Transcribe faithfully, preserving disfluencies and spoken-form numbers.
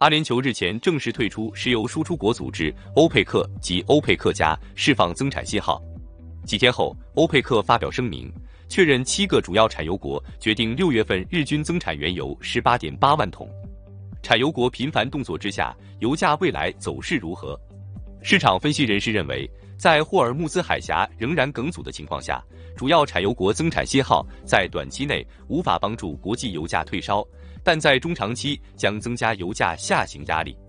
阿联酋日前正式退出石油输出国组织欧佩克及欧佩克加，释放增产信号。几天后，欧佩克发表声明，确认七个主要产油国决定六月份日均增产原油 十八点八万桶。产油国频繁动作之下，油价未来走势如何？市场分析人士认为，在霍尔木兹海峡仍然梗阻的情况下，主要产油国增产信号在短期内无法帮助国际油价退烧，但在中长期将增加油价下行压力。